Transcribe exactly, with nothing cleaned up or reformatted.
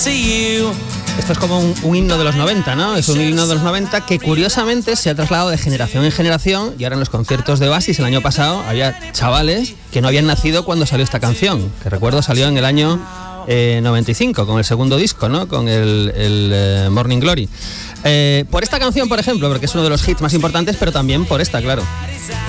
Esto es como un, un himno de los noventa, ¿no? Es un himno de los noventa que curiosamente se ha trasladado de generación en generación, y ahora en los conciertos de Oasis el año pasado había chavales que no habían nacido cuando salió esta canción, que recuerdo salió en el año eh, noventa y cinco, con el segundo disco, ¿no? Con el, el eh, Morning Glory. Eh, por esta canción, por ejemplo, porque es uno de los hits más importantes, pero también por esta, claro.